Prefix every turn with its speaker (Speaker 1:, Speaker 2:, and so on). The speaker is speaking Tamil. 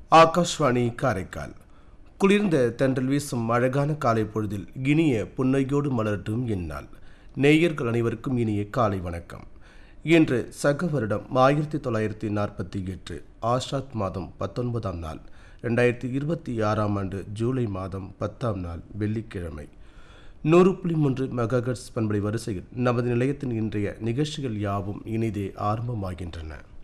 Speaker 1: ஆகாஷ்வாணி காரைக்கால். குளிர்ந்த தென்றல் வீசும் அழகான காலை பொழுதில் இனிய புன்னையோடு மலரட்டும் இந்நாள். நேயர்கள் அனைவருக்கும் இனிய காலை வணக்கம். இன்று சக வருடம் 1948 ஆஷாத் மாதம் 19ஆம் நாள், 2026ஆம் ஆண்டு ஜூலை மாதம் 10ஆம் நாள், வெள்ளிக்கிழமை. 100.3 மெகாஹெர்ட்ஸ் பண்பலை வரிசையில் நமது நிலையத்தின் இன்றைய நிகழ்ச்சிகள் யாவும் இனிதே ஆரம்பமாகின்றன.